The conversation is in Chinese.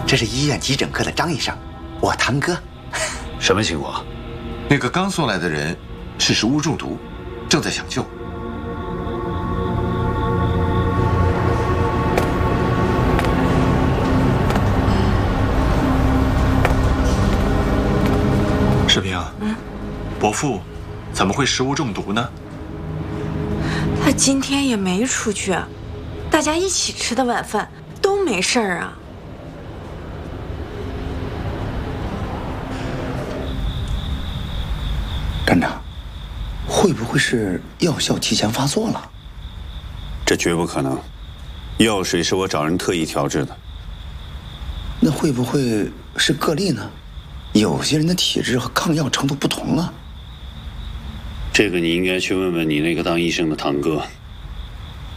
这是医院急诊科的张医生，我堂哥。 什么情况？ 那个刚送来的人是食物中毒，正在抢救。 世平，伯父怎么会食物中毒呢？ 他今天也没出去，大家一起吃的晚饭，都没事儿啊。 站长，会不会是药效提前发作了？ 这绝不可能，药水是我找人特意调制的。 那会不会是个例呢？有些人的体质和抗药程度不同啊。 这个你应该去问问你那个当医生的堂哥。